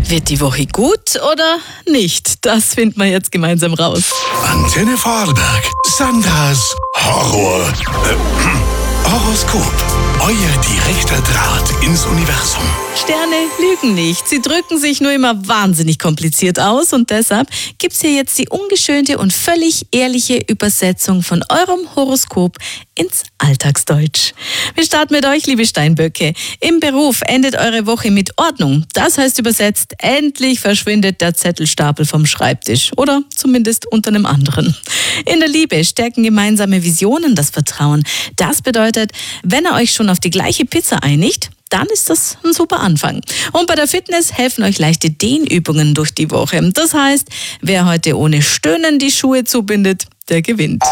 Wird die Woche gut oder nicht? Das finden wir jetzt gemeinsam raus. Antenne Vorarlberg. Sandras Horoskop. Euer direkter Draht ins Universum. Sterne lügen nicht. Sie drücken sich nur immer wahnsinnig kompliziert aus und deshalb gibt's hier jetzt die ungeschönte und völlig ehrliche Übersetzung von eurem Horoskop ins Alltagsdeutsch. Wir starten mit euch, liebe Steinböcke. Im Beruf endet eure Woche mit Ordnung. Das heißt übersetzt, endlich verschwindet der Zettelstapel vom Schreibtisch oder zumindest unter einem anderen. In der Liebe stärken gemeinsame Visionen das Vertrauen. Das bedeutet, wenn ihr euch schon auf die gleiche Pizza einigt, dann ist das ein super Anfang. Und bei der Fitness helfen euch leichte Dehnübungen durch die Woche. Das heißt, wer heute ohne Stöhnen die Schuhe zubindet, der gewinnt.